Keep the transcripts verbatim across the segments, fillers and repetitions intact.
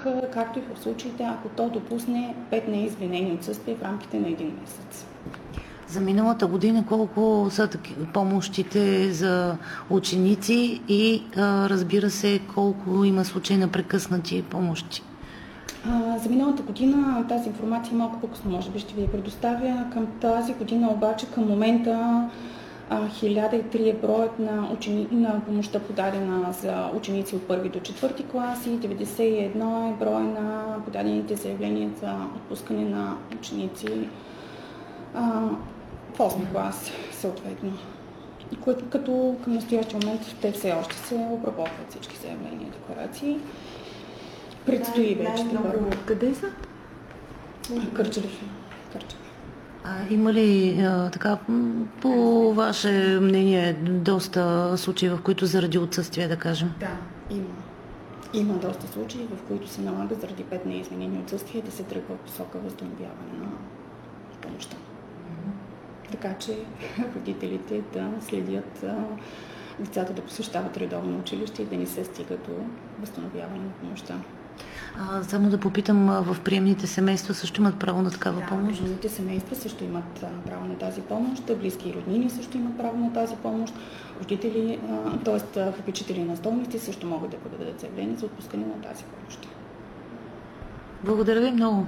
както и в случаите, ако то допусне пет неизвинени отсъствия в рамките на един месец. За миналата година колко са помощите за ученици и разбира се колко има случаи на прекъснати помощи? За миналата година тази информация малко по-късно може би ще ви я предоставя. Към тази година обаче към момента хиляда и три е броят на, учени... на помощта подадена за ученици от първи до четвърти клас и деветдесет и едно е брой на подадените заявления за отпускане на ученици а, в осми клас съответно. Което, като към настоящия момент те все още се обработват всички заявления и декларации. Предстои вече да бъде. Къде са? Кърджали. Кърджали. А има ли а, така, по ваше мнение, доста случаи, в които заради отсъствие, да кажем? Да, има. Има доста случаи, в които се налага заради пет неизвинени отсъствия да се тръгва посока възстановяване на помощта. Mm-hmm. Така че родителите да следят а, децата да посещават редовно училище и да не се стига до възстановяване на помощта. А, само да попитам, в приемните семейства също имат право на такава да, помощ? приемните семейства също имат а, право на тази помощ, близки и роднини също имат право на тази помощ, родители, т.е. попечители на настолници също могат да подадат заявление за отпускане на тази помощ. Благодаря ви много.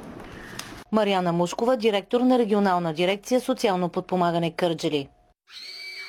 Мариана Мушкова, директор на регионална дирекция социално подпомагане Кърджали.